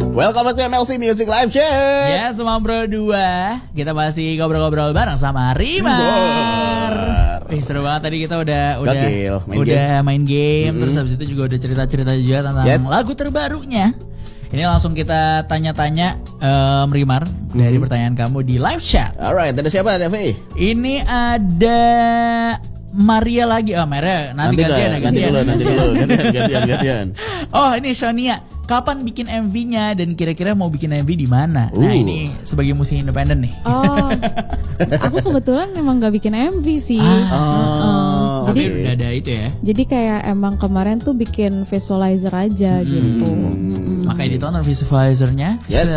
Welcome back to MLC Music Live Chat. Ya, semua bro 2. Kita masih ngobrol-ngobrol bareng sama Rimar. Seru banget tadi kita udah main game. Terus habis itu juga udah cerita-cerita juga tentang lagu terbarunya. Ini langsung kita tanya-tanya Rimar dari pertanyaan kamu di live chat. Alright, ada siapa? Ada V? Ini ada Maria lagi. Oh, Maria nanti gantian. Oh, ini Sonia. Kapan bikin MV-nya dan kira-kira mau bikin MV di mana? Nah, ini sebagai musisi independen nih. Oh. Aku kebetulan emang gak bikin MV sih. Jadi udah ada itu ya. Jadi kayak emang kemarin tuh bikin visualizer aja gitu. Makanya ditonton visualizernya.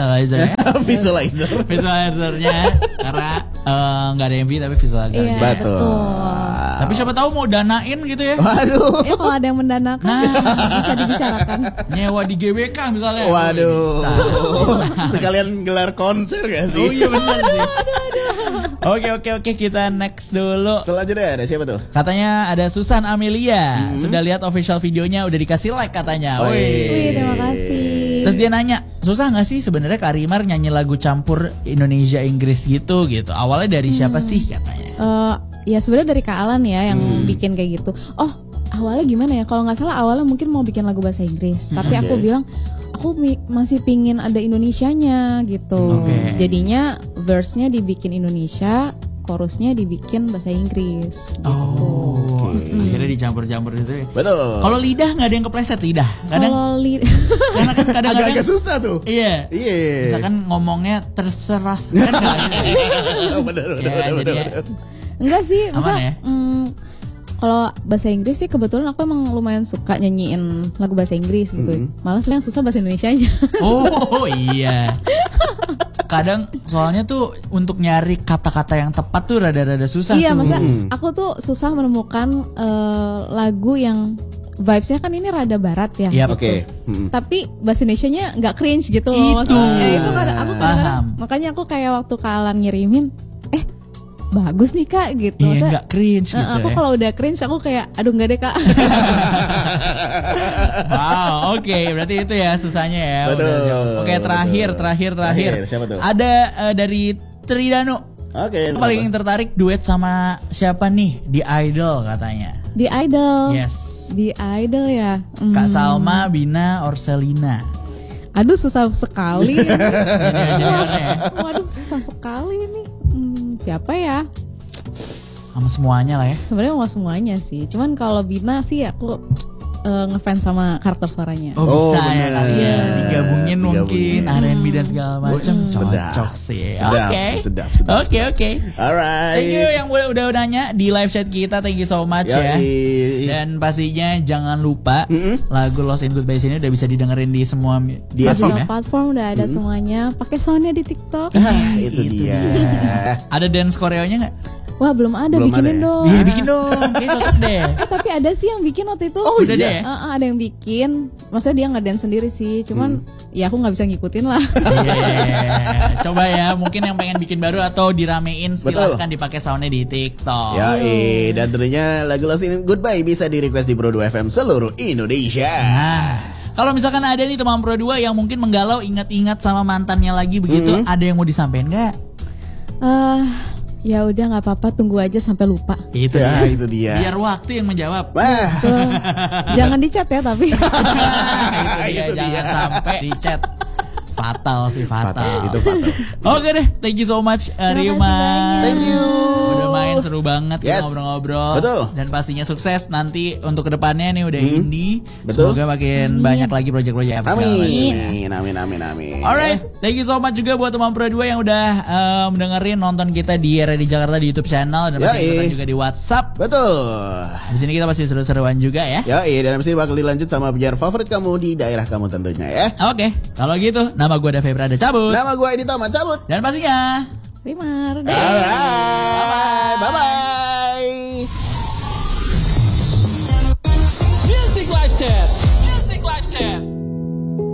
Visualizernya karena nggak ada MV tapi visualizer. Iya, betul. Tapi siapa tahu mau danain gitu ya. Waduh. Ya kalau ada yang mendanakan bisa dibicarakan. Nyewa di GBK misalnya. Waduh. Sekalian gelar konser gak sih? Oh iya benar sih. Oke, kita next dulu. Selanjutnya ada siapa tuh? Katanya ada Susan Amelia. Sudah lihat official videonya, udah dikasih like katanya. Wih, terima kasih. Terus dia nanya, susah gak sih sebenarnya Kak Rimar nyanyi lagu campur Indonesia Inggris gitu? Awalnya dari siapa sih katanya? Ya sebenarnya dari Kak Alan ya yang bikin kayak gitu. Oh, awalnya gimana ya? Kalau nggak salah awalnya mungkin mau bikin lagu bahasa Inggris, tapi aku bilang aku masih pingin ada Indonesianya gitu. Jadinya verse-nya dibikin Indonesia, chorus-nya dibikin bahasa Inggris. Akhirnya dicampur-campur gitu. Betul. Kalau lidah nggak ada yang kepleset lidah. Kalau karena kan kadang-kadang agak susah tuh. Iya. Misalkan ngomongnya terserah kan nggak. Benar. Enggak sih, masa ya? Kalau bahasa Inggris sih kebetulan aku emang lumayan suka nyanyiin lagu bahasa Inggris gitu. Malah yang susah bahasa Indonesianya. Oh iya. Kadang soalnya tuh untuk nyari kata-kata yang tepat tuh rada-rada susah. Iya, tuh. masa aku tuh susah menemukan lagu yang vibes-nya kan ini rada barat ya. Oke. Tapi bahasa Indonesianya nggak cringe gitu Itu. loh. Itu kadang aku kadang makanya aku kayak waktu Kak Alan ngirimin, bagus nih Kak gitu. Iya, nggak cringe gitu. Aku kalau udah cringe aku kayak aduh nggak deh Kak. Wow, oke, berarti itu ya susahnya ya. Betul. Oke, terakhir. Siapa tuh? Ada dari Tridano. Oke. Paling tertarik duet sama siapa nih di Idol katanya? Di Idol. Yes. Di Idol ya. Kak Salma, Bina, Orselina. Aduh susah sekali. Waduh, susah sekali nih. Siapa ya? Sama semuanya lah ya. Sebenarnya mau semuanya sih. Cuman kalau Bina sih aku ngefans sama karakter suaranya. Bisa ya kali ya. Digabungin mungkin Digabungin. R&B dan segala macam. Cocok sih. Sedap. Oke. Alright. Thank you yang udah nanya di live chat kita. Thank you so much ya. Dan pastinya jangan lupa lagu Lost in Goodbye ini udah bisa didengerin di semua platform ya. Platform udah ada semuanya. Pakai soundnya di TikTok. Itu dia. Ada dance koreonya nggak? Wah belum ada, bikinin dong. Iya bikin dong, kayaknya cocok deh. Tapi ada sih yang bikin waktu itu. Oh udah deh. Ada yang bikin. Maksudnya dia nggak dance sendiri sih. Cuman ya aku nggak bisa ngikutin lah. Coba ya, mungkin yang pengen bikin baru atau diramein silahkan dipakai soundnya di TikTok. Dan tentunya lagu Lost in Goodbye bisa di request di Pro 2 FM seluruh Indonesia. Kalau misalkan ada nih teman Pro 2 yang mungkin menggalau ingat-ingat sama mantannya lagi begitu, ada yang mau disampaikan nggak? Ya udah nggak apa-apa, tunggu aja sampai lupa. Itu dia. Biar waktu yang menjawab. Jangan di chat ya tapi. Itu dia, jangan sampai di chat. Fatal. Itu fatal. Oke deh, thank you so much Rimar. Thank you. Udah main seru banget kita ngobrol-ngobrol. Betul. Dan pastinya sukses nanti untuk kedepannya nih udah indie. Betul. Semoga makin banyak lagi project-project apa segala macam. Amin. Alright, thank you so much juga buat teman Pro 2 yang udah mendengerin nonton kita di RRD Jakarta di YouTube channel dan pasti ikutan juga di WhatsApp. Betul. Di sini kita pasti seru-seruan juga ya. Dan abis ini bakal dilanjut sama penyiar favorit kamu di daerah kamu tentunya ya. Oke, kalau gitu nama gue Dave Prada cabut. Nama gue Edi Tama cabut. Dan pastinya Rimar. Alright. Bye-bye. Music Live Chat.